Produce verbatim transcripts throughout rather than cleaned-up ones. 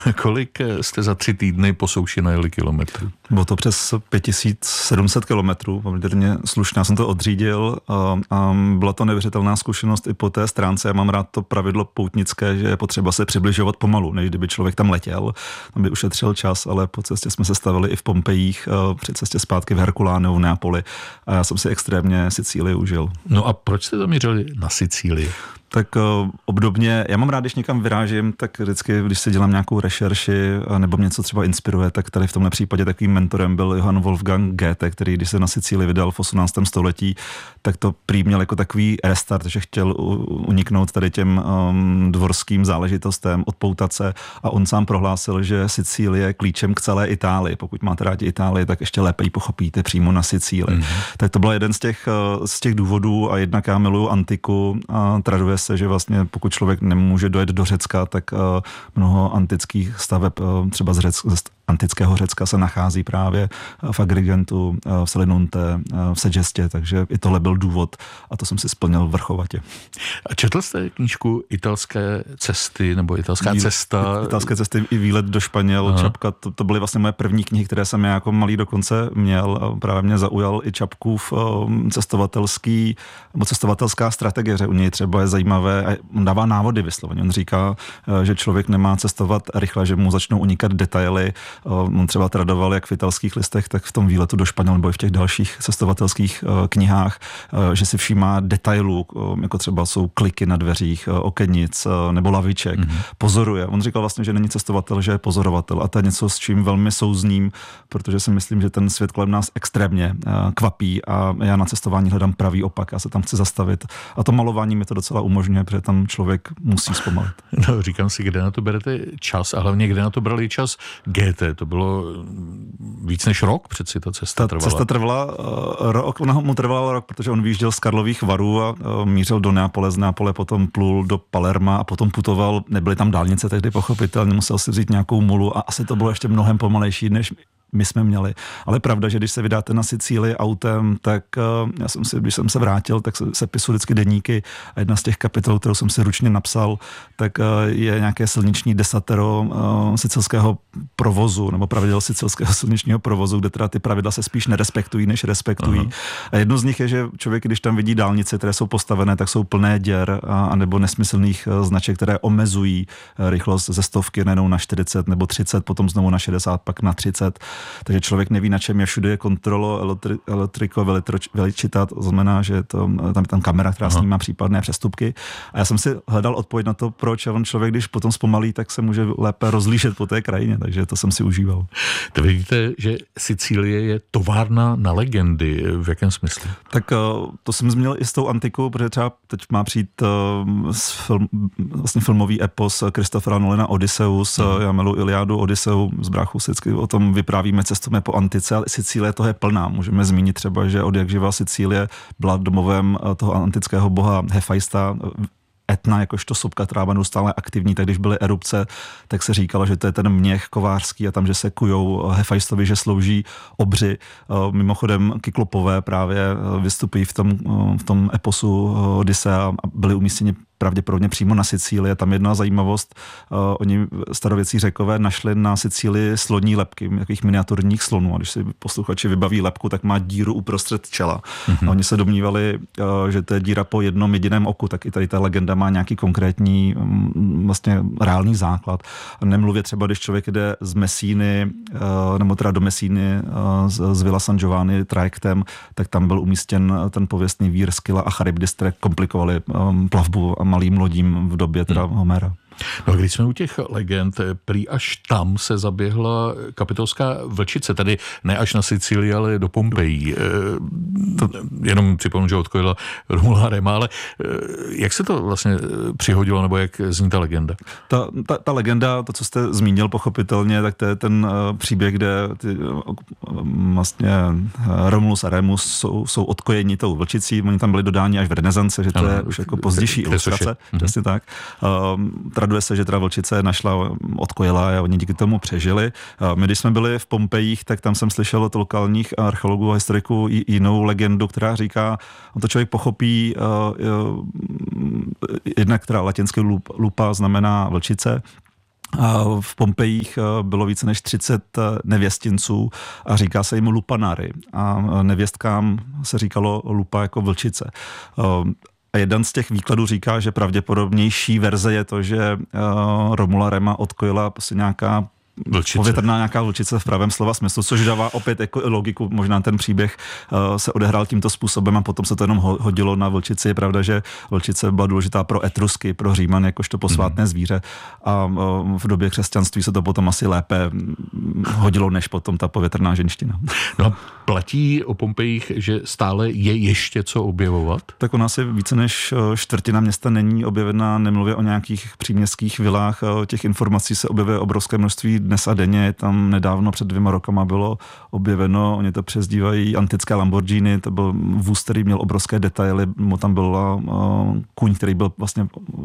Kolik jste za tři týdny po souši najeli kilometrů? Bylo to přes pět tisíc sedm set kilometrů, poměrně slušně. Já jsem to odřídil a, a byla to neuvěřitelná zkušenost i po té stránce. Já mám rád to pravidlo poutnické, že je potřeba se přibližovat pomalu, než kdyby člověk tam letěl, tam by ušetřil čas, ale po cestě jsme se stavili i v Pompejích, při cestě zpátky v Herkulánu v Neapoli a já jsem si extrémně Sicílii užil. No a proč jste zaměřili na Sicílii? Tak uh, obdobně, já mám rád, když někam vyrážím, tak vždycky, když si dělám nějakou rešerši nebo mě něco třeba inspiruje, tak tady v tomhle případě takovým mentorem byl Johann Wolfgang Goethe, který když se na Sicílii vydal v osmnáctém století, tak to prý měl jako takový restart, že chtěl uniknout tady těm um, dvorským záležitostem, odpoutat se a on sám prohlásil, že Sicílie je klíčem k celé Itálii. Pokud máte rádi Itálii, tak ještě lépe ji pochopíte přímo na Sicílii. Mm-hmm. Tak to byl jeden z těch, z těch důvodů a jednak já miluju antiku a traduje se, že vlastně pokud člověk nemůže dojet do Řecka, tak uh, mnoho antických staveb, uh, třeba z, Řec, z antického Řecka se nachází právě v Agrigentu, uh, v Selinunte, uh, v Segestě, takže i tohle byl důvod a to jsem si splnil vrchovatě. A četl jste knížku Italské cesty nebo Italská Výlet, cesta? Italské cesty i Výlet do Španěl, Aha. Čapka, to, to byly vlastně moje první knihy, které jsem já jako malý dokonce měl a právě mě zaujal i Čapkův um, cestovatelský, nebo cestovatelská strategie, že u něj třeba je zajímavé, a on dává návody vysloveně. On říká, že člověk nemá cestovat rychle, že mu začnou unikat detaily. On třeba tradoval jak v italských listech, tak v tom Výletu do Španěl nebo i v těch dalších cestovatelských knihách, že si všímá detailů, jako třeba jsou kliky na dveřích, okenic nebo laviček. Mm-hmm. Pozoruje. On říkal vlastně, že není cestovatel, že je pozorovatel a to je něco, s čím velmi souzním, protože si myslím, že ten svět kolem nás extrémně kvapí a já na cestování hledám pravý opak. Já se tam chci zastavit a to malování mi to docela umožňuje, protože tam člověk musí zpomalit. No, říkám si, kde na to berete čas a hlavně kde na to brali čas G T. To bylo víc než rok přeci ta cesta ta trvala. cesta trvala uh, rok, ona mu trvala rok, protože on vyjížděl z Karlových Varů a uh, mířil do Neapole, z Neapole potom plul do Palerma a potom putoval, nebyly tam dálnice tehdy pochopitelně, musel si vzít nějakou mulu a asi to bylo ještě mnohem pomalejší, než my jsme měli. Ale pravda, že když se vydáte na Sicílii autem, tak uh, já jsem si, když jsem se vrátil, tak se, se pisuji vždycky deníky a jedna z těch kapitol, kterou jsem si ručně napsal, tak uh, je nějaké silniční desatero uh, sicilského provozu, nebo pravidel sicilského silničního provozu, kde teda ty pravidla se spíš nerespektují, než respektují. Aha. A jedno z nich je, že člověk, když tam vidí dálnice, které jsou postavené, tak jsou plné děr a, a nebo nesmyslných uh, značek, které omezují uh, rychlost ze stovky nejenom na čtyřicet nebo třicet, potom znovu na šedesát, pak na třicet. Takže člověk neví, na čem je, všude je kontrolo elektri, elektriko veličitá, to znamená, že to, tam je tam kamera, která snímá případné přestupky. A já jsem si hledal odpověď na to, proč a on člověk, když potom zpomalí, tak se může lépe rozlížet po té krajině, takže to jsem si užíval. To vidíte, že Sicílie je továrna na legendy. V jakém smyslu? Tak to jsem zmínil i s tou antikou, protože třeba teď má přijít film, vlastně filmový epos Christophera Nolana Odysseus. Hmm. Já miluji Iliádu, Odysseu, z bráchu vždycky o tom vyprávíme, cestujeme po antice, ale Sicílie toho je plná. Můžeme zmínit třeba, že od jak živá Sicílie byla domovem toho antického boha Hefajsta, Etna, jakožto sopka, která byla neustále aktivní, tak když byly erupce, tak se říkalo, že to je ten měch kovářský a tam, že se kujou Hefajstovi, že slouží obři. Mimochodem Kyklopové právě vystupují v tom, v tom eposu Odyssea a byli umístěni pravděpodobně přímo na Sicílii. Tam jedna zajímavost, uh, oni starověcí Řekové našli na Sicílii sloní lebky, takových miniaturních slonů. A když si posluchači vybaví lebku, tak má díru uprostřed čela. Mm-hmm. A oni se domnívali, uh, že to je díra po jednom jediném oku, tak i tady ta legenda má nějaký konkrétní um, vlastně reálný základ. A nemluvě třeba, když člověk jde z Messíny, uh, nebo teda do Messíny uh, z, z Villa San Giovanni trajektem, tak tam byl umístěn ten pověstný vír Scylla a Charybdis, které komplikovali um, plavbu a malým lodím v době teda hmm. Homera. No a když jsme u těch legend, prý až tam se zaběhla kapitolská vlčice, tedy ne až na Sicílii, ale do Pompejí. To jenom připomínám, že odkojila Romula Rema, ale jak se to vlastně přihodilo, nebo jak zní ta legenda? Ta, ta, ta legenda, to, co jste zmínil pochopitelně, tak to je ten příběh, kde ty, vlastně Romulus a Remus jsou, jsou odkojeni tou vlčicí, oni tam byli dodáni až v renesanci, že to ano, je už jako pozdější ilustrace, přesně tak. Um, Traduje se, že teda vlčice našla, odkojila a oni díky tomu přežili. My, když jsme byli v Pompejích, tak tam jsem slyšel od lokálních archeologů a historiků jinou legendu, která říká, on to člověk pochopí, jednak teda latinsky lupa znamená vlčice, V Pompejích bylo více než třicet nevěstinců a říká se jim lupanary. A nevěstkám se říkalo lupa jako vlčice. A jeden z těch výkladů říká, že pravděpodobnější verze je to, že Romula Rema odkojila prostě nějaká Vlčice. Povětrná nějaká vlčice v pravém slova smyslu, což dává opět jako logiku, možná ten příběh uh, se odehrál tímto způsobem a potom se to jenom hodilo na vlčici. Je pravda, že vlčice byla důležitá pro Etrusky, pro Říman, jakožto posvátné zvíře a uh, v době křesťanství se to potom asi lépe hodilo, než potom ta povětrná ženština. No a platí o Pompejích, že stále je ještě co objevovat? Tak u nás je více než čtvrtina města není objevená, nemluvě o nějakých příměstských vilách, těch informací se objevuje obrovské množství dnes a denně. Je tam nedávno před dvěma rokama bylo objeveno, oni to přezdívají antické Lamborghini, to byl vůz, který měl obrovské detaily, tam byl uh, kůň, který byl vlastně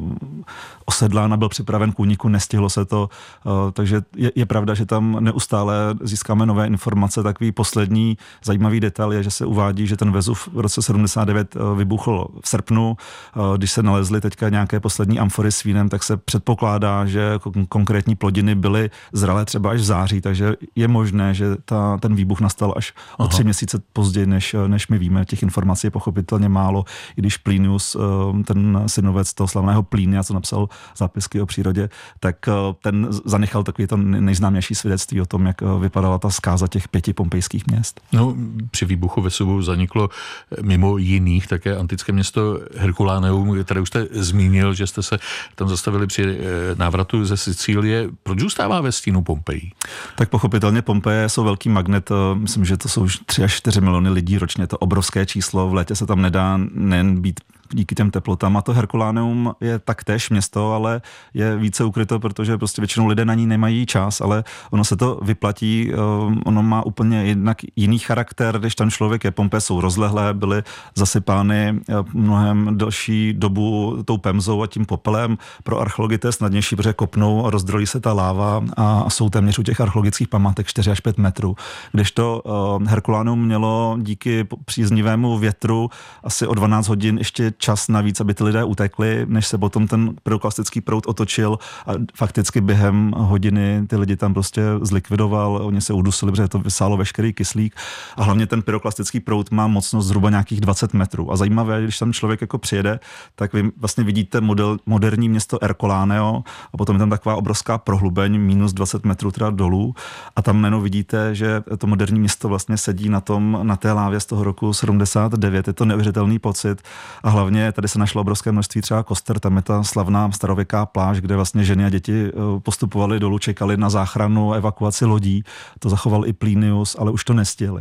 osedlán a byl připraven k úniku, nestihlo se to, uh, takže je, je pravda, že tam neustále získáme nové informace. Takový poslední zajímavý detail je, že se uvádí, že ten Vezuv v roce sedmdesát devět vybuchl v srpnu. Když se nalezly teďka nějaké poslední amfory s vínem, tak se předpokládá, že konkrétní plodiny byly zralé třeba až v září, takže je možné, že ta, ten výbuch nastal až Aha. o tři měsíce později, než, než my víme. Těch informací je pochopitelně málo, i když Plinius, ten synovec toho slavného Plinia, co napsal zápisky o přírodě, tak ten zanechal takový to nejznámější svědectví o tom, jak vypadala ta zkáza těch pěti pompejských měst. No, při výbuchu Vesuvu zaniklo mimo jiných také antické město Herculaneum, které už jste zmínil, že jste se tam zastavili při návratu ze Sicílie. Proč zůstává ve stínu Pompeji? Tak pochopitelně Pompeje jsou velký magnet, myslím, že to jsou tři až čtyři miliony lidí ročně, to obrovské číslo, v létě se tam nedá nejen být díky těm teplotám. A to Herculaneum je taktéž město, ale je více ukryto, protože prostě většinou lidé na ní nemají čas, ale ono se to vyplatí, ono má úplně jednak jiný charakter, když tam člověk je. Pompeje jsou rozlehlé, byly zasypány mnohem delší dobu tou pemzou a tím popelem. Pro archeology to je snadnější, protože kopnou a rozdrolí se ta láva a jsou téměř u těch archeologických památek čtyři až pět metrů. Kdežto Herculaneum mělo díky příznivému větru asi o dvanáct hodin ještě čas navíc, aby ty lidé utekli, než se potom ten pyroklastický proud otočil a fakticky během hodiny ty lidi tam prostě zlikvidoval, oni se udusili, protože to vysálo veškerý kyslík a hlavně ten pyroklastický proud má mocnost zhruba nějakých dvacet metrů. A zajímavé, když tam člověk jako přijede, tak vy vlastně vidíte model, moderní město Ercoláneo a potom je tam taková obrovská prohlubeň, minus dvacet metrů teda dolů a tam najednou vidíte, že to moderní město vlastně sedí na tom, na té lávě z toho roku sedmdesát devět. Je to neuvěřitelný pocit a hlavně tady se našlo obrovské množství třeba koster, tam je ta slavná starověká pláž, kde vlastně ženy a děti postupovaly dolů, čekali na záchranu, evakuaci lodí. To zachoval i Plinius, ale už to nestihli.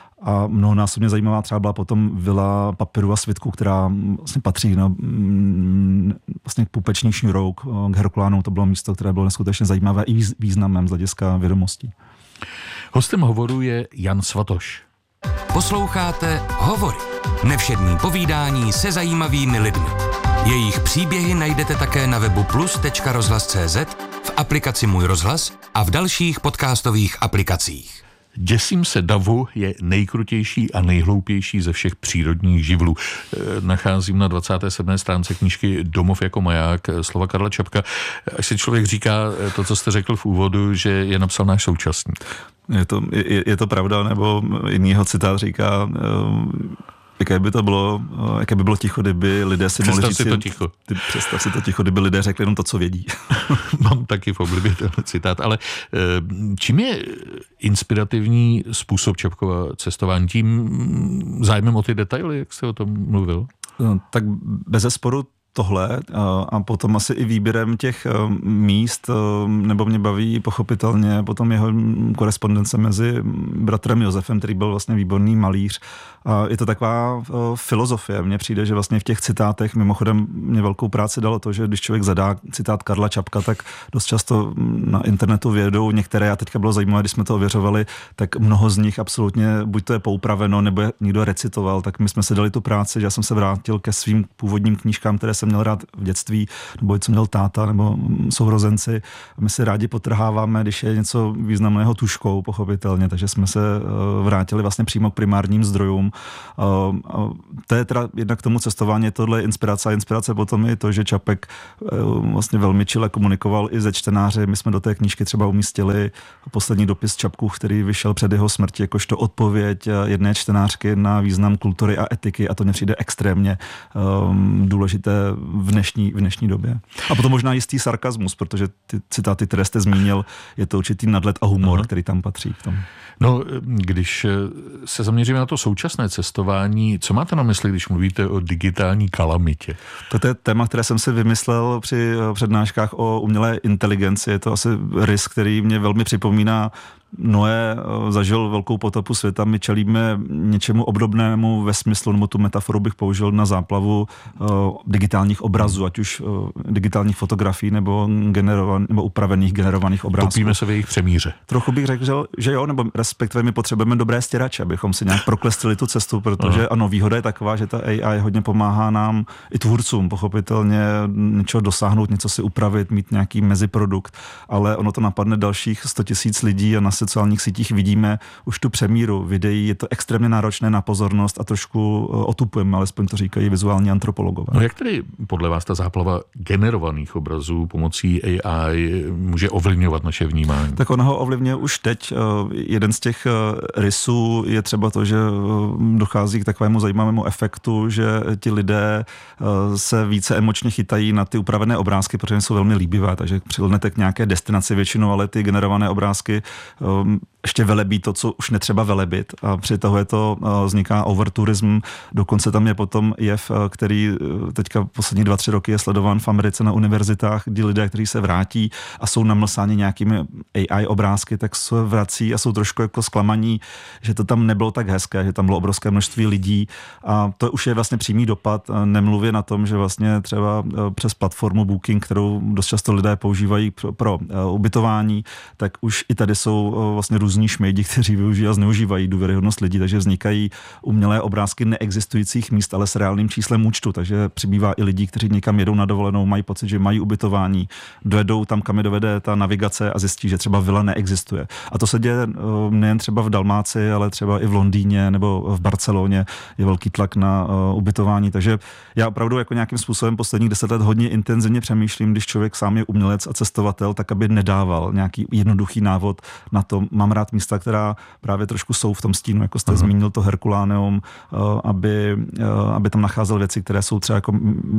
A mnohonásobně zajímavá třeba byla potom vila Papyrů a Svitků, která vlastně patří no, vlastně k Pupeční šňůrou, k Herculánu. To bylo místo, které bylo neskutečně zajímavé i významem z hlediska vědomostí. Hostem hovoru je Jan Svatoš. Posloucháte Hovory. Nevšední povídání se zajímavými lidmi. Jejich příběhy najdete také na webu plus tečka rozhlas tečka cé zet, v aplikaci Můj rozhlas a v dalších podcastových aplikacích. Děsím se davu je nejkrutější a nejhloupější ze všech přírodních živlů. Nacházím na dvacáté sedmé stránce knížky Domov jako maják slova Karla Čapka. Až si člověk říká to, co jste řekl v úvodu, že je napsal náš současník. Je to, je, je to pravda, nebo jinýho citát říká, jaké by to bylo, jaké by bylo ticho, kdyby lidé si mohli říct... Představ si to ticho. Ty, představ si to ticho, kdyby lidé řekli jenom to, co vědí. Mám taky v oblibě tenhle citát, ale čím je inspirativní způsob Čapkova cestování? Tím zájmem o ty detaily, jak jste o tom mluvil? No, tak bezesporu tohle a potom asi i výběrem těch míst, nebo mě baví pochopitelně potom jeho korespondence mezi bratrem Josefem, který byl vlastně výborný malíř. A je to taková filozofie. Mně přijde, že vlastně v těch citátech, mimochodem mě velkou práci dalo to, že když člověk zadá citát Karla Čapka, tak dost často na internetu vědou některé, a teďka bylo zajímavé, když jsme to ověřovali, tak mnoho z nich absolutně, buď to je poupraveno, nebo je někdo recitoval, tak my jsme se dali tu práci, že já jsem se vrátil ke svým původním knížkám, které jsem jsem měl rád v dětství, nebo co měl táta, nebo sourozenci. My si rádi potrháváme, když je něco významného tužkou, pochopitelně, takže jsme se vrátili vlastně přímo k primárním zdrojům. To je teda jednak k tomu cestování, tohle je inspirace a inspirace potom je to, že Čapek vlastně velmi čile komunikoval i ze čtenáři. My jsme do té knížky třeba umístili poslední dopis Čapku, který vyšel před jeho smrti, jakožto odpověď jedné čtenářky na význam kultury a etiky a to mě přijde extrémně um, důležité v dnešní, v dnešní době. A potom možná jistý sarkazmus, protože ty citáty, které jste zmínil, je to určitý nadhled a humor, Aha. který tam patří k tomu. No, když se zaměříme na to současné cestování, co máte na mysli, když mluvíte o digitální kalamitě? To je téma, které jsem si vymyslel při přednáškách o umělé inteligenci. Je to asi rys, který mě velmi připomíná Noé zažil velkou potopu světa, my čelíme něčemu obdobnému ve smyslu, nebo tu metaforu bych použil na záplavu uh, digitálních obrazů, ať už uh, digitálních fotografií nebo, generovan, nebo upravených generovaných obrázků. Topíme se v jejich přemíře. Trochu bych řekl, že, že jo, nebo respektive my potřebujeme dobré stěrače, abychom si nějak proklestili tu cestu, protože Aha. ano, výhoda je taková, že ta A I hodně pomáhá nám i tvůrcům, pochopitelně něčeho dosáhnout, něco si upravit, mít nějaký meziprodukt, ale ono to napadne dalších sto tisíc lidí a na sociálních sítích vidíme už tu přemíru videí, je to extrémně náročné na pozornost a trošku otupujeme, alespoň to říkají vizuální antropologové. No jak tedy podle vás ta záplava generovaných obrazů pomocí A I může ovlivňovat naše vnímání? Tak ono ho ovlivňuje už teď. Jeden z těch rysů je třeba to, že dochází k takovému zajímavému efektu, že ti lidé se více emočně chytají na ty upravené obrázky, protože jsou velmi líbivé, takže přilnete k nějaké destinaci většinou, ale ty generované obrázky ještě velebí to, co už netřeba velebit a přitahuje to, vzniká overtourism, dokonce tam je potom jev, který teďka poslední dva, tři roky je sledován v Americe na univerzitách, kdy lidé, kteří se vrátí a jsou namlsáni nějakými A I obrázky, tak se vrací a jsou trošku jako zklamaní, že to tam nebylo tak hezké, že tam bylo obrovské množství lidí a to už je vlastně přímý dopad, nemluvě na tom, že vlastně třeba přes platformu Booking, kterou dost často lidé používají pro, pro ubytování, tak už i tady jsou vlastně různí šmejdi, kteří využijí a zneužívají důvěryhodnost lidí, takže vznikají umělé obrázky neexistujících míst, ale s reálným číslem účtu, takže přibývá i lidí, kteří někam jedou na dovolenou, mají pocit, že mají ubytování, dojedou tam, kam je dovede ta navigace a zjistí, že třeba vila neexistuje. A to se děje nejen třeba v Dalmácii, ale třeba i v Londýně nebo v Barceloně je velký tlak na ubytování, takže já opravdu jako nějakým způsobem posledních deset let hodně intenzivně přemýšlím, když člověk sám je umělec a cestovatel, tak aby nedával nějaký jednoduchý návod na to. Mám rád místa, která právě trošku jsou v tom stínu, jako jste Aha. zmínil to Herkuláneum, aby, aby tam nacházel věci, které jsou třeba jako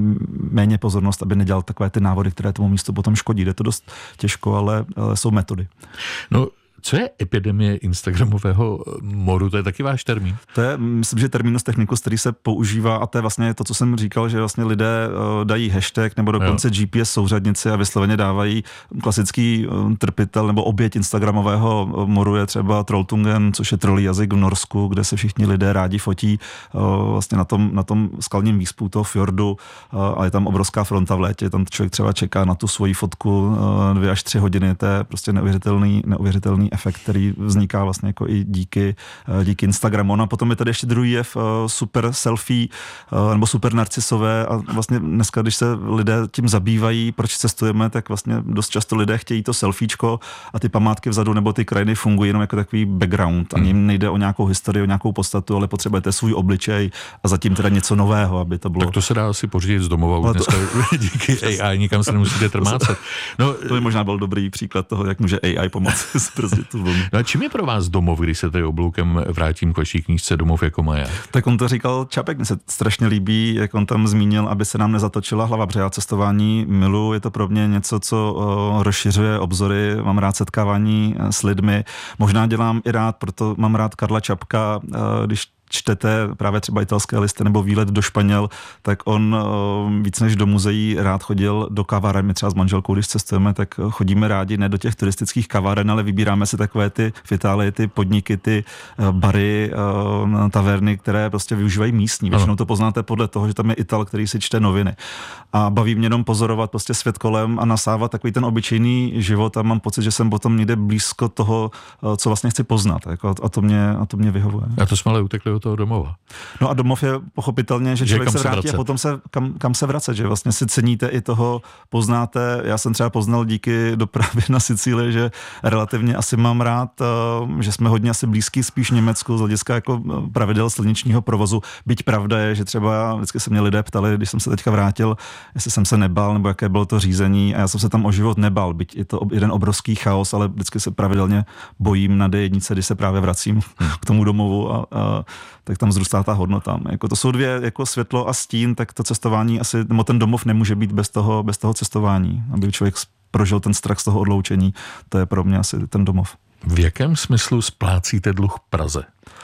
méně pozornost, aby nedělal takové ty návody, které tomu místu potom škodí. Jde to dost těžko, ale, ale jsou metody. No, co je epidemie instagramového moru? To je taky váš termín? To je, myslím, že terminus technicus, který se používá a to je vlastně to, co jsem říkal, že vlastně lidé dají hashtag nebo dokonce jo. G P S souřadnici a vysloveně dávají klasický trpitel nebo oběť instagramového moru je třeba Trolltungen, což je trolí jazyk v Norsku, kde se všichni lidé rádi fotí vlastně na tom, na tom skalním výspu toho fjordu a je tam obrovská fronta v létě, tam člověk třeba čeká na tu svoji fotku dvě až tři hodiny, to je prostě neuvěřitelný, neuvěřitelný efekt, který vzniká vlastně jako i díky, díky Instagramu. No a potom je tady ještě druhý jev super selfie nebo super narcisové a vlastně dneska, když se lidé tím zabývají, proč cestujeme, tak vlastně dost často lidé chtějí to selfiečko a ty památky vzadu nebo ty krajiny fungují jenom jako takový background. Ani hmm. nejde o nějakou historii, o nějakou podstatu, ale potřebujete svůj obličej a zatím teda něco nového, aby to bylo. Tak to se dá asi pořídit z domova už dneska to... díky A I, nikam se nemusíte trmácet. No, to by možná byl dobrý příklad toho, jak může A I pomoci zbrzdit tu vlnu. No a čím je pro vás domov, když se tady obloukem vrátím k vaší knížce Domov jako maják? Tak on to říkal Čapek, mi se strašně líbí, jak on tam zmínil, aby se nám nezatočila hlava, protože já cestování miluji, je to pro mě něco, co o, rozšiřuje obzory, mám rád setkávání s lidmi, možná dělám i rád, proto mám rád Karla Čapka, když čtete právě třeba italské listy nebo výlet do Španěl, tak on víc než do muzeí rád chodil do kaváren. My třeba s manželkou, když cestujeme, tak chodíme rádi ne do těch turistických kaváren, ale vybíráme si takové ty v Itálii, ty podniky, ty bary, taverny, které prostě využívají místní. Většinou to poznáte podle toho, že tam je Ital, který si čte noviny. A baví mě jenom pozorovat prostě svět kolem a nasávat takový ten obyčejný život a mám pocit, že jsem potom někde blízko toho, co vlastně chci poznat. A to mě, a to mě vyhovuje. A to jsme ale utekli svého toho domova. No a domov je pochopitelně, že, že člověk se vrátí vracet. a potom se kam, kam se vracet, že vlastně si ceníte i toho, poznáte, já jsem třeba poznal díky dopravě na Sicílii, že relativně asi mám rád, že jsme hodně asi blízký spíš Německu z hlediska jako pravidel silničního provozu. Byť pravda je, že třeba vždycky se mě lidé ptali, když jsem se teďka vrátil, jestli jsem se nebál, nebo jaké bylo to řízení, a já jsem se tam o život nebál, byť je to jeden obrovský chaos, ale vždycky se pravidelně bojím na D jedna, když se právě vracím k tomu domovu a, a tak tam zrůstá ta hodnota. Jako to jsou dvě, jako světlo a stín, tak to cestování asi, nebo ten domov nemůže být bez toho, bez toho cestování, aby člověk prožil ten strach z toho odloučení. To je pro mě asi ten domov. V jakém smyslu splácíte dluh Praze?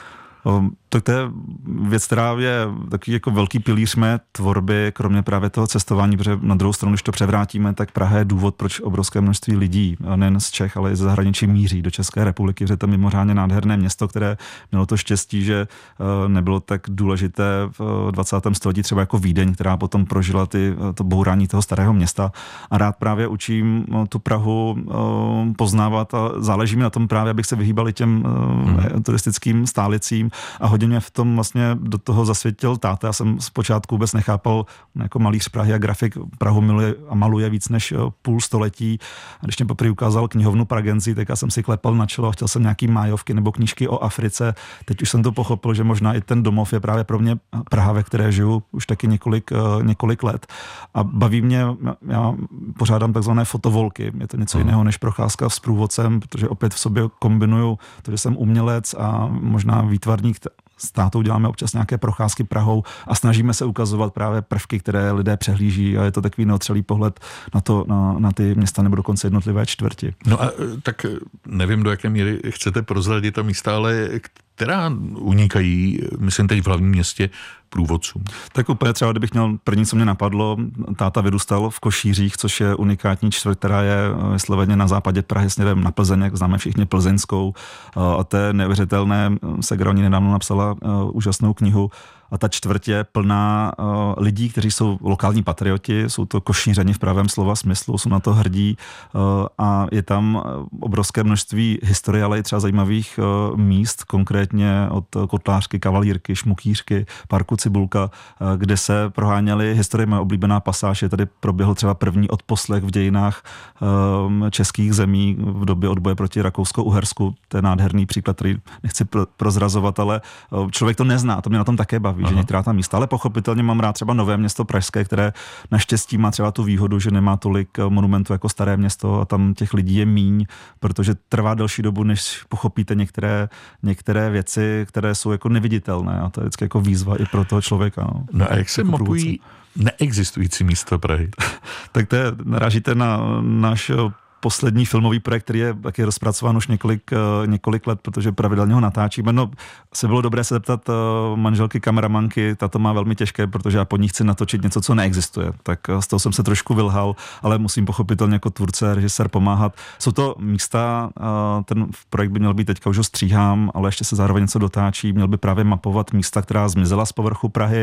Um, tak to je věc, která je takový jako velký pilíř mé tvorby, kromě právě toho cestování, protože na druhou stranu, když to převrátíme, tak Praha je důvod, proč obrovské množství lidí, nejen z Čech, ale i ze zahraničí míří do České republiky, že to je mimořádně nádherné město, které mělo to štěstí, že nebylo tak důležité v dvacátém století třeba jako Vídeň, která potom prožila ty, to bourání toho starého města. A rád právě učím tu Prahu poznávat a záleží mi na tom právě, abych se vyhýbal i těm hmm. turistickým stálicím. A hodně mě v tom vlastně do toho zasvětil táta. Já jsem zpočátku vůbec nechápal, jako malíř Prahy a grafik Prahu miluje a maluje víc než půl století. A když mě poprvé ukázal knihovnu Pragenzi, tak já jsem si klepal na čelo a chtěl jsem nějaký májovky nebo knížky o Africe. Teď už jsem to pochopil, že možná i ten domov je právě pro mě Praha, ve které žiju už taky několik, několik let. A baví mě, já pořádám takzvané fotovolky. Je to něco hmm. jiného než procházka s průvodcem, protože opět v sobě kombinuju to, že jsem umělec a možná výtvarník. S tátou děláme občas nějaké procházky Prahou a snažíme se ukazovat právě prvky, které lidé přehlíží a je to takový neotřelý pohled na, to, na, na ty města nebo dokonce jednotlivé čtvrti. No a tak nevím, do jaké míry chcete prozradit ta místa, ale která unikají, myslím teď v hlavním městě, průvodcům. Tak úplně třeba, kdybych měl první, co mě napadlo, táta vyrůstal v Košířích, což je unikátní čtvrť, která je vysloveně na západě Prahy směrem na Plzeň, jak známe všichni Plzeňskou. A to je neuvěřitelné. Segra o ní nedávno napsala úžasnou knihu. A ta čtvrť je plná uh, lidí, kteří jsou lokální patrioti, jsou to Košířani v pravém slova smyslu, jsou na to hrdí uh, a je tam obrovské množství historie, ale i třeba zajímavých uh, míst, konkrétně od Kotlářky, Kavalírky, Šmukýřky, parku Cibulka, uh, kde se proháněly historie. Moje oblíbená pasáž je tady proběhl třeba první odposlech v dějinách um, českých zemí v době odboje proti Rakousko-Uhersku. To je nádherný příklad, který nechci pro, prozrazovat, ale uh, člověk to nezná, to mě na tom také baví. Že některá ta místa, ale pochopitelně mám rád třeba Nové Město pražské, které naštěstí má třeba tu výhodu, že nemá tolik monumentů jako Staré Město a tam těch lidí je míň, protože trvá delší dobu, než pochopíte některé, některé věci, které jsou jako neviditelné a to je vždycky jako výzva i pro toho člověka. No, no a jak se jako mapují neexistující místa Prahy? Tak to je, narážíte na náš poslední filmový projekt, který je taky rozpracován už několik, několik let, protože pravidelně ho natáčíme. No, se bylo dobré se zeptat manželky kameramanky, ta to má velmi těžké, protože já pod ní chci natočit něco, co neexistuje. Tak z toho jsem se trošku vylhal, ale musím pochopitelně jako tvůrce, režisér pomáhat. Jsou to místa, ten projekt by měl být teďka už ho stříhám, ale ještě se zároveň něco dotáčí, měl by právě mapovat místa, která zmizela z povrchu Prahy,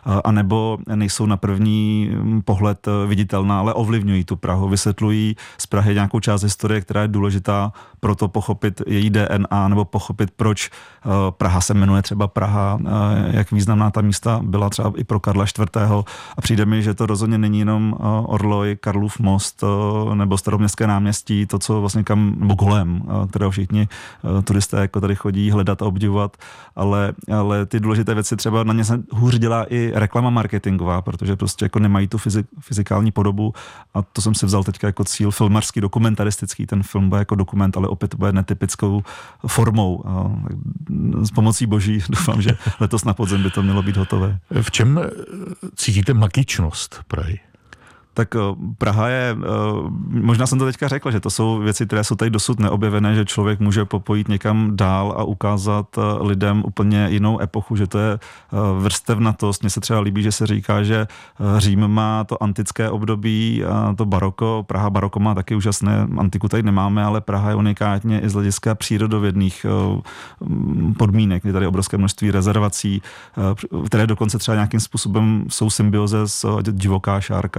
anebo nejsou na první pohled viditelná, ale ovlivňují tu Prahu, vysvětlují z Prahy nějakou část historie, která je důležitá pro to pochopit její D N A nebo pochopit, proč Praha se jmenuje třeba Praha, jak významná ta místa byla třeba i pro Karla čtvrtého. A přijde mi, že to rozhodně není jenom Orloj, Karlův most nebo Staroměstské náměstí, to, co vlastně kam, nebo Golem, kterého všichni turisté jako tady chodí hledat a obdivovat, ale, ale ty důležité věci třeba na ně se hůř dělá i reklama marketingová, protože prostě jako nemají tu fyzik, fyzikální podobu a to jsem si vzal teďka jako cíl filmařský, dokumentaristický, ten film bude jako dokument, ale opět bude netypickou formou. A s pomocí boží doufám, že letos na podzim by to mělo být hotové. V čem cítíte magičnost Prahy? Tak Praha je, možná jsem to teďka řekl, že to jsou věci, které jsou tady dosud neobjevené, že člověk může popojít někam dál a ukázat lidem úplně jinou epochu, že to je vrstevnatost. Mně se třeba líbí, že se říká, že Řím má to antické období, to baroko, Praha baroko má taky úžasné, antiku tady nemáme, ale Praha je unikátně i z hlediska přírodovědných podmínek, je tady obrovské množství rezervací, které dokonce třeba nějakým způsobem jsou symbioze s Divoká Šárka, Prokopské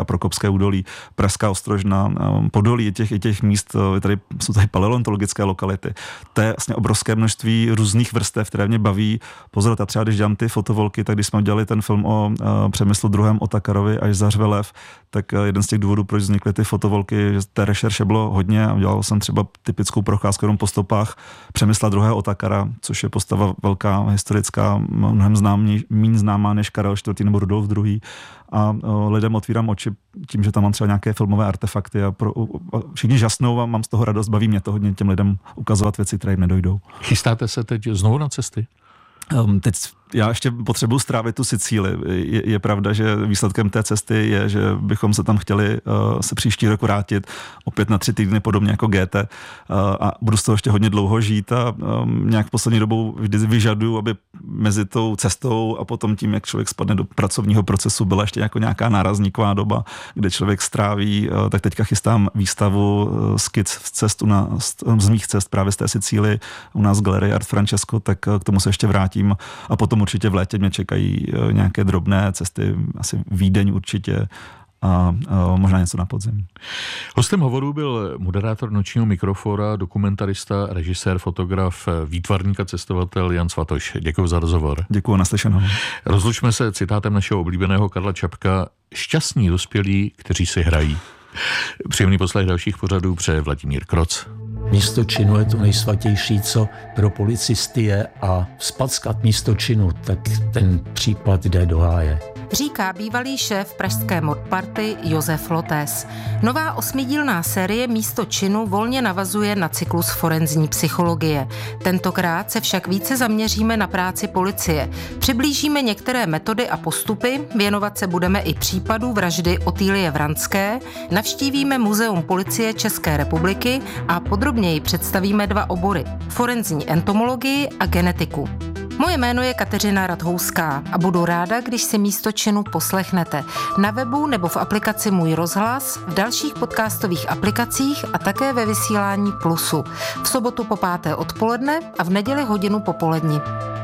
Královské údolí, Pražská Ostrožna, Podolí, těch, i těch míst, tady, jsou tady paleontologické lokality. To je vlastně obrovské množství různých vrstev, které mě baví. Pozor, a třeba když dělám ty fotovolky, tak když jsme dělali ten film o Přemyslu druhém. Otakarovi až zařve lev, tak jeden z těch důvodů, proč vznikly ty fotovolky, že té rešerše bylo hodně a udělal jsem třeba typickou procházku jenom po stopách Přemysla druhého. Otakara, což je postava velká, historická, mnohem známý, méně známá než Karel čtvrtý. nebo Rudolf druhý. A o, lidem otvírám oči tím, že tam mám třeba nějaké filmové artefakty a, pro, a všichni žasnou a mám z toho radost, baví mě to hodně těm lidem ukazovat věci, které jim nedojdou. Chystáte se teď znovu na cesty? Um, teď já ještě potřebuji strávit tu Sicílii. Je, je pravda, že výsledkem té cesty je, že bychom se tam chtěli uh, se příští rok vrátit opět na tři týdny, podobně jako G T. Uh, a budu z toho ještě hodně dlouho žít a um, nějak poslední dobou vždy vyžaduju, aby mezi tou cestou a potom tím, jak člověk spadne do pracovního procesu, byla ještě jako nějaká nárazníková doba, kde člověk stráví. Uh, tak teďka chystám výstavu uh, skic z cestu na, z mých cest právě z té Sicílii u nás v galerii Art Francesco, tak uh, k tomu se ještě vrátím a potom určitě v létě mě čekají nějaké drobné cesty, asi Vídeň určitě a, a možná něco na podzim. Hostem hovoru byl moderátor Nočního mikrofora, dokumentarista, režisér, fotograf, výtvarník a cestovatel Jan Svatoš. Děkuji za rozhovor. Děkuji, naslyšenou. Rozlučme se citátem našeho oblíbeného Karla Čapka: šťastní dospělí, kteří si hrají. Příjemný poslech dalších pořadů přeje Vladimír Kroc. Místo činu je to nejsvatější, co pro policisty je, a vzpackat místo činu, tak ten případ jde do háje. Říká bývalý šéf pražské modparty Josef Lotés. Nová osmidílná série Místo činu volně navazuje na cyklus forenzní psychologie. Tentokrát se však více zaměříme na práci policie. Přiblížíme některé metody a postupy, věnovat se budeme i případu vraždy Otýlie Vranské, navštívíme Muzeum policie České republiky a podrobněji představíme dva obory: forenzní entomologii a genetiku. Moje jméno je Kateřina Radhouská a budu ráda, když si Místo činu poslechnete na webu nebo v aplikaci Můj rozhlas, v dalších podcastových aplikacích a také ve vysílání Plusu. V sobotu po páté odpoledne a v neděli hodinu popolední.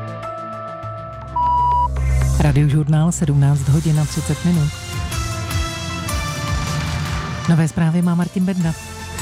Radiožurnál sedmnáct hodin a třicet minut. Nové zprávy má Martin Bedna.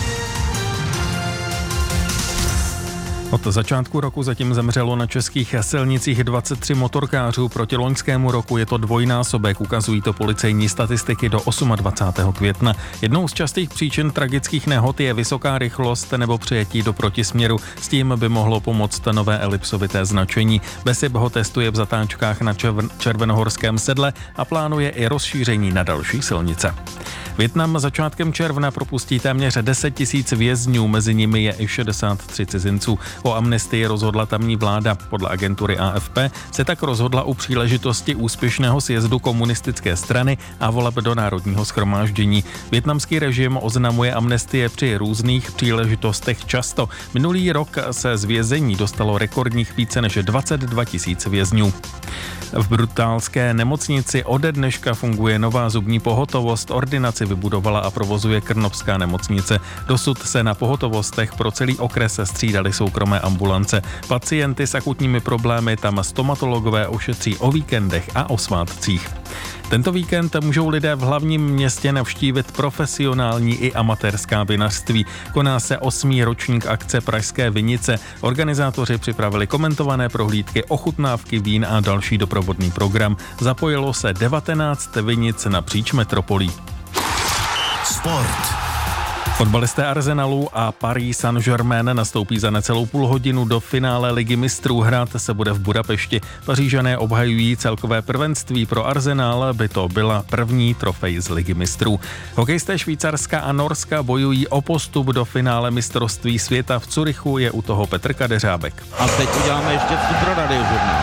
Od začátku roku zatím zemřelo na českých silnicích dvacet tři motorkářů, proti loňskému roku je to dvojnásobek, ukazují to policejní statistiky do dvacátého osmého května. Jednou z častých příčin tragických nehod je vysoká rychlost nebo přijetí do protisměru. S tím by mohlo pomoct nové elipsovité značení. Besib ho testuje v zatáčkách na Červenohorském sedle a plánuje i rozšíření na další silnice. Vietnam začátkem června propustí téměř deset tisíc vězňů, mezi nimi je i šedesát tři cizinců. O amnestii rozhodla tamní vláda. Podle agentury A F P se tak rozhodla u příležitosti úspěšného sjezdu komunistické strany a voleb do Národního shromáždění. Vietnamský režim oznamuje amnestie při různých příležitostech často. Minulý rok se z vězení dostalo rekordních více než dvacet dva tisíc vězňů. V brutálské nemocnici ode dneška funguje nová zubní pohotovost. Ordinaci vybudovala a provozuje Krnovská nemocnice. Dosud se na pohotovostech pro celý okres střídaly soukromé ambulance. Pacienty s akutními problémy tam stomatologové ošetří o víkendech a o svátcích. Tento víkend můžou lidé v hlavním městě navštívit profesionální i amatérská vinařství. Koná se osmý ročník akce Pražské vinice. Organizátoři připravili komentované prohlídky, ochutnávky vín a další doprovodný program. Zapojilo se devatenáct vinic napříč metropolí. Sport. Fotbalisté Arsenalu a Paris Saint-Germain nastoupí za necelou půl hodinu do finále Ligy mistrů. Hrát se bude v Budapešti. Pařížané obhajují celkové prvenství. Pro Arsenal by to byla první trofej z Ligy mistrů. Hokejisté Švýcarska a Norska bojují o postup do finále mistrovství světa. V Curychu je u toho Petr Kadeřábek. A teď uděláme ještě vstup pro Radiožurnál.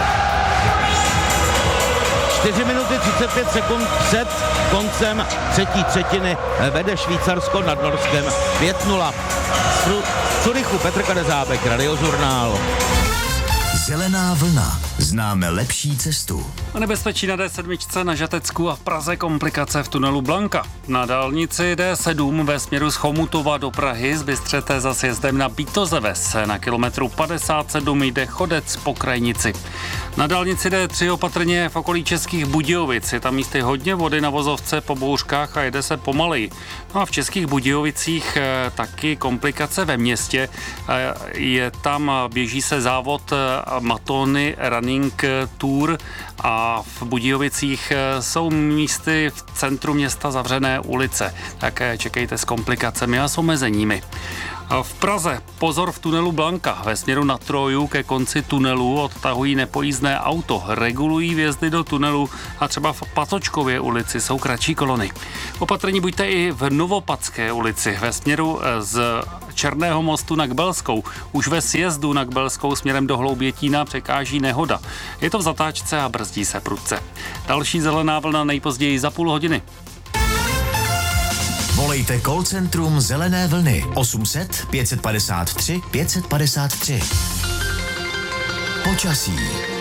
čtyři minuty třicet pět sekund před koncem třetí třetiny vede Švýcarsko nad Norskem pět nula. Z Curychu Petr Kadeřábek, Radiožurnál. Zelená vlna. Známe lepší cestu. A nebezpečí na D sedm na Žatecku a v Praze komplikace v tunelu Blanka. Na dálnici D sedm ve směru z Chomutova do Prahy zbystřete za sjezdem na Bítozeves. Na kilometru padesát sedm jde chodec po krajnici. Na dálnici D tři opatrně v okolí Českých Budějovic. Je tam místy hodně vody na vozovce po bouřkách a jede se pomaleji. No a v Českých Budějovicích taky komplikace ve městě. Je tam, běží se závod Matony Running Tour a v Budějovicích jsou místy v centru města zavřené ulice. Tak čekejte s komplikacemi a s omezeními. V Praze pozor v tunelu Blanka. Ve směru na Troju ke konci tunelu odtahují nepojízdné auto, regulují vjezdy do tunelu a třeba v Patočkově ulici jsou kratší kolony. Opatrní buďte i v Novopadské ulici. Ve směru z Černého mostu na Kbelskou. Už ve sjezdu na Kbelskou směrem do Hloubětína překáží nehoda. Je to v zatáčce a brzdí se prudce. Další zelená vlna nejpozději za půl hodiny. Volejte call centrum Zelené vlny osm set pět padesát tři pět padesát tři. Počasí.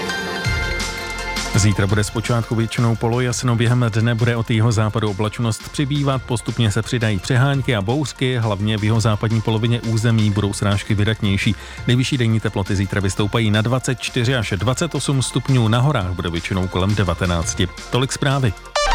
Zítra bude zpočátku většinou polojasno, během dne bude od jihozápadu oblačnost přibývat, postupně se přidají přehánky a bouřky, hlavně v jihozápadní polovině území budou srážky vydatnější. Nejvyšší denní teploty zítra vystoupají na dvacet čtyři až dvacet osm stupňů, na horách bude většinou kolem devatenáct. Tolik zprávy.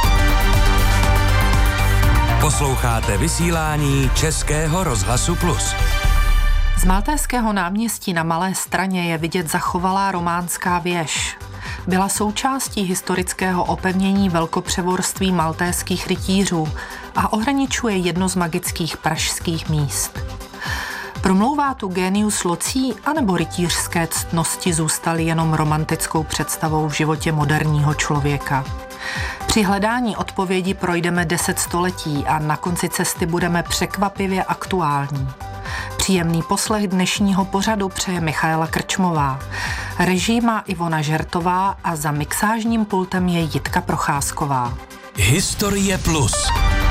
Posloucháte vysílání Českého rozhlasu Plus. Z Maltéského náměstí na Malé Straně je vidět zachovalá románská věž. Byla součástí historického opevnění velkopřevorství maltéských rytířů a ohraničuje jedno z magických pražských míst. Promlouvá tu génius locí anebo rytířské ctnosti zůstaly jenom romantickou představou v životě moderního člověka? Při hledání odpovědi projdeme deset století a na konci cesty budeme překvapivě aktuální. Příjemný poslech dnešního pořadu přeje Michaela Krčmová. Režii má Ivona Žertová a za mixážním pultem je Jitka Procházková. Historie Plus.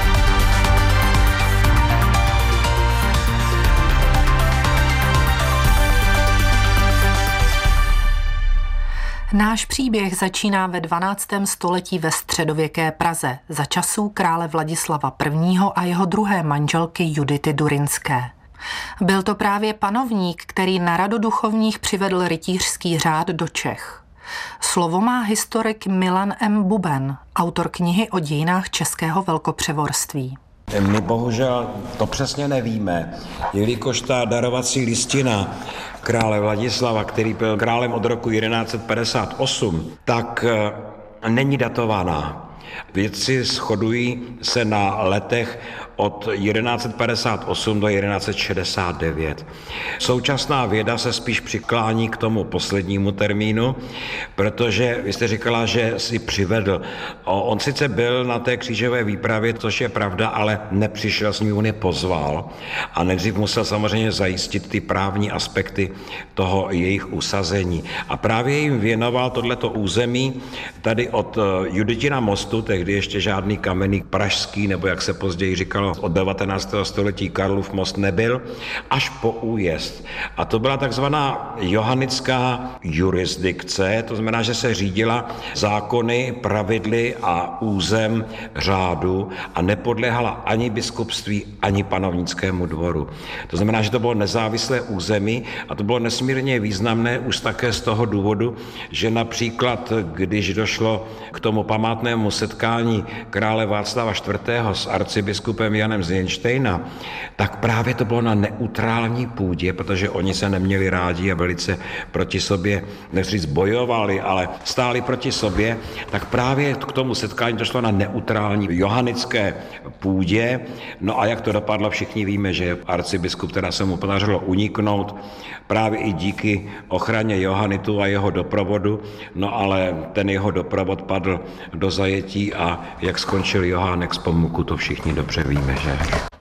Náš příběh začíná ve dvanáctém století ve středověké Praze za časů krále Vladislava prvního a jeho druhé manželky Judity Durinské. Byl to právě panovník, který na radu duchovních přivedl rytířský řád do Čech. Slovo má historik Milan M. Buben, autor knihy o dějinách českého velkopřevorství. My bohužel to přesně nevíme, jelikož ta darovací listina krále Vladislava, který byl králem od roku jedenáct set padesát osm, tak není datovaná. Vědci shodují se na letech od jedenáct set padesát osm do jedenáct set šedesát devět. Současná věda se spíš přiklání k tomu poslednímu termínu, protože vy jste říkala, že si přivedl. On sice byl na té křížové výpravě, což je pravda, ale nepřišel s ním, on je pozval a nejdřív musel samozřejmě zajistit ty právní aspekty toho jejich usazení. A právě jim věnoval tohleto území tady od Juditina mostu, tehdy ještě žádný kamenný pražský, nebo jak se později říkalo, od devatenáctého století Karlův most nebyl, až po újezd. A to byla takzvaná johannická jurisdikce, to znamená, že se řídila zákony, pravidly a územ řádu a nepodléhala ani biskupství, ani panovnickému dvoru. To znamená, že to bylo nezávislé území a to bylo nesmírně významné už také z toho důvodu, že například, když došlo k tomu památnému setkání krále Václava čtvrtého s arcibiskupem Janem z Jenštejna, tak právě to bylo na neutrální půdě, protože oni se neměli rádi a velice proti sobě, nechci říct bojovali, ale stáli proti sobě, tak právě k tomu setkání došlo na neutrální johanické půdě. No a jak to dopadlo, všichni víme, že arcibiskup teda se mu podařilo uniknout právě i díky ochraně Johanitu a jeho doprovodu, no ale ten jeho doprovod padl do zajetí a jak skončil Johánek z Pomuku, to všichni dobře víme, že?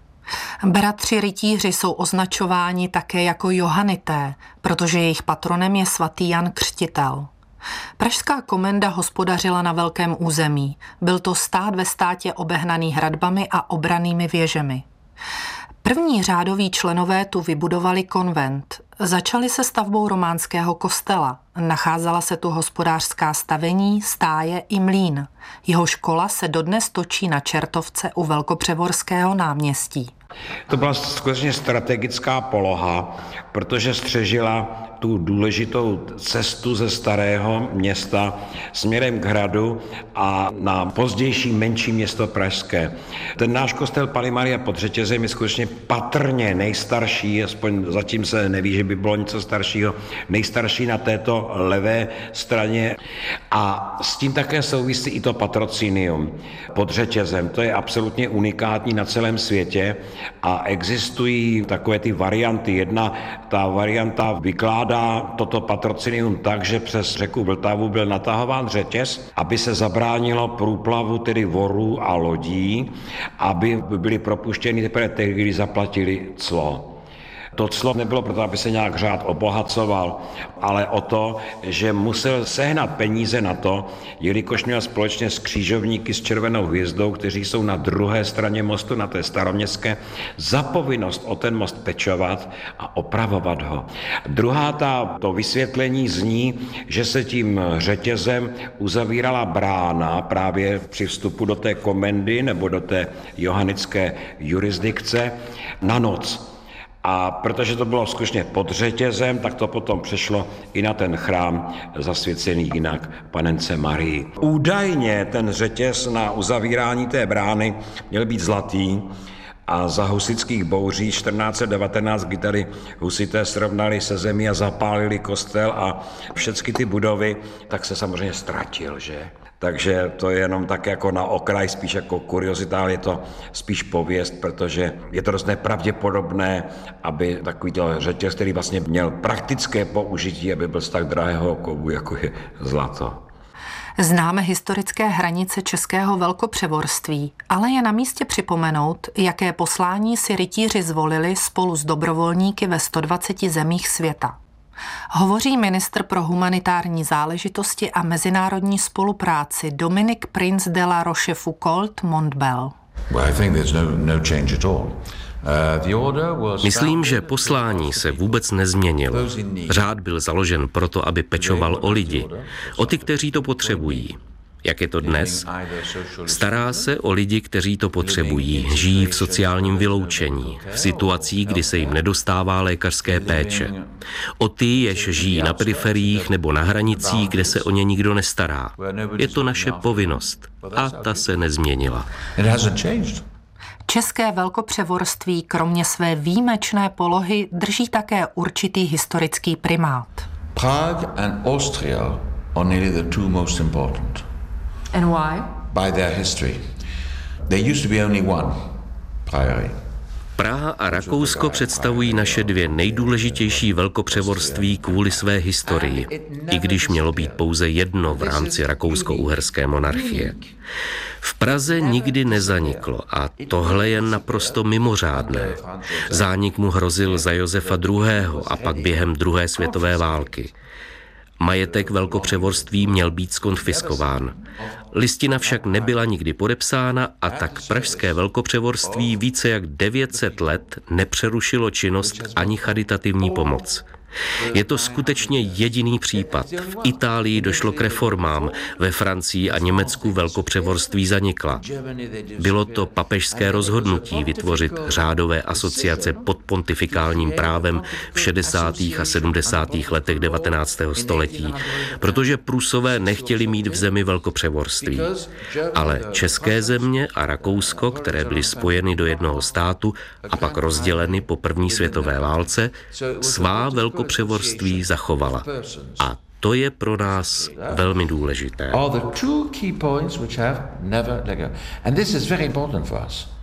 Bratři rytíři jsou označováni také jako Johanité, protože jejich patronem je svatý Jan Křtitel. Pražská komenda hospodařila na velkém území. Byl to stát ve státě obehnaný hradbami a obranými věžemi. První řádoví členové tu vybudovali konvent. Začali se stavbou románského kostela. Nacházela se tu hospodářská stavení, stáje i mlýn. Jeho škola se dodnes točí na Čertovce u Velkopřevorského náměstí. To byla skutečně strategická poloha, protože střežila tu důležitou cestu ze starého města směrem k hradu a na pozdější menší město pražské. Ten náš kostel Panny Marie pod Řetězem je skutečně patrně nejstarší, aspoň zatím se neví, že by bylo něco staršího, nejstarší na této levé straně. A s tím také souvisí i to patrocinium pod Řetězem. To je absolutně unikátní na celém světě a existují takové ty varianty. Jedna, ta varianta vykládá toto patrocinium tak, že přes řeku Vltavu byl natahován řetěz, aby se zabránilo průplavu tedy vorů a lodí, aby byly propuštěny teprve tehdy, kdy zaplatili clo. To clo nebylo proto, aby se nějak řád obohacoval, ale o to, že musel sehnat peníze na to, jelikož měl společně s křižovníky s červenou hvězdou, kteří jsou na druhé straně mostu, na té staroměstské, za povinnost o ten most pečovat a opravovat ho. Druhá ta, to vysvětlení zní, že se tím řetězem uzavírala brána právě při vstupu do té komendy nebo do té johanické jurisdikce na noc. A protože to bylo skutečně pod řetězem, tak to potom přešlo i na ten chrám zasvěcený jinak Panence Marii. Údajně ten řetěz na uzavírání té brány měl být zlatý a za husitských bouří čtrnáct set devatenáct, kdy tady husité srovnali se zemí a zapálili kostel a všechny ty budovy, tak se samozřejmě ztratil, že? Takže to je jenom tak jako na okraj, spíš jako kuriozita, ale je to spíš pověst, protože je to dost nepravděpodobné, aby takový řetěz, který vlastně měl praktické použití, aby byl z tak drahého kovu, jako je zlato. Známe historické hranice českého velkopřevorství, ale je na místě připomenout, jaké poslání si rytíři zvolili spolu s dobrovolníky ve sto dvaceti zemích světa. Hovoří ministr pro humanitární záležitosti a mezinárodní spolupráci Dominique Prince de la Rochefoucauld Montbel. Myslím, že poslání se vůbec nezměnilo. Řád byl založen proto, aby pečoval o lidi, o ty, kteří to potřebují. Jak je to dnes? Stará se o lidi, kteří to potřebují, žijí v sociálním vyloučení, v situacích, kdy se jim nedostává lékařské péče. O ty, jež žijí na periferiích nebo na hranicích, kde se o ně nikdo nestará. Je to naše povinnost a ta se nezměnila. České velkopřevorství kromě své výjimečné polohy drží také určitý historický primát. Prague and Austria are nearly the two most important. And why? By their history. There used to be only one priory. Praha a Rakousko představují naše dvě nejdůležitější velkopřevorství kvůli své historii, i když mělo být pouze jedno v rámci rakousko-uherské monarchie. V Praze nikdy nezaniklo a tohle je naprosto mimořádné. Zánik mu hrozil za Josefa druhého. a pak během druhé světové války. Majetek velkopřevorství měl být zkonfiskován. Listina však nebyla nikdy podepsána a tak pražské velkopřevorství více jak devět set let nepřerušilo činnost ani charitativní pomoc. Je to skutečně jediný případ. V Itálii došlo k reformám, ve Francii a Německu velkopřevorství zanikla. Bylo to papežské rozhodnutí vytvořit řádové asociace pod pontifikálním právem v šedesátých a sedmdesátých letech devatenáctého století, protože Prusové nechtěli mít v zemi velkopřevorství. Ale české země a Rakousko, které byly spojeny do jednoho státu a pak rozděleny po první světové válce, svá velkopřevorství převorství zachovala. A to je pro nás velmi důležité.